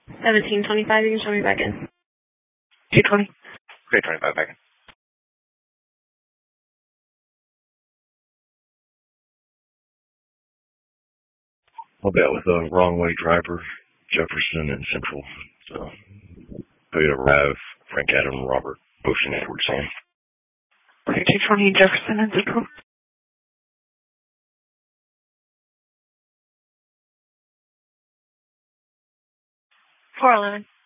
1725, you can show me back in. 220. Okay, 25 back in. Well, that was a wrong way driver, Jefferson and Central. So, Toyota Rav, Frank Adam, Robert, Ocean, Edward, Sam. Okay, 220 Jefferson and Central. 411.